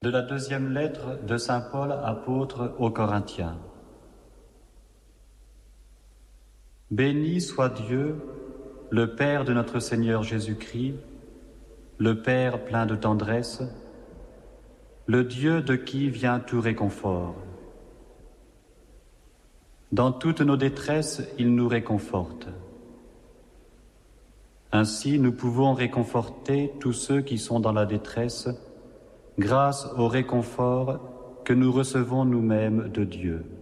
De la deuxième lettre de saint Paul, apôtre aux Corinthiens. Béni soit Dieu, le Père de notre Seigneur Jésus-Christ, le Père plein de tendresse, le Dieu de qui vient tout réconfort. Dans toutes nos détresses, il nous réconforte. Ainsi, nous pouvons réconforter tous ceux qui sont dans la détresse, grâce au réconfort que nous recevons nous-mêmes de Dieu.